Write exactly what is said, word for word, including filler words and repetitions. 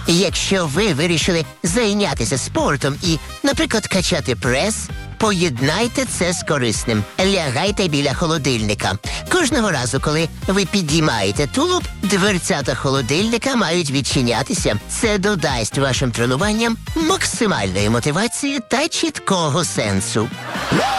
Якщо ви вирішили зайнятися спортом і, наприклад, качати прес, поєднайте це з корисним. Лягайте біля холодильника. Кожного разу, коли ви підіймаєте тулуб, дверцята холодильника мають відчинятися. Це додасть вашим тренуванням максимальної мотивації та чіткого сенсу.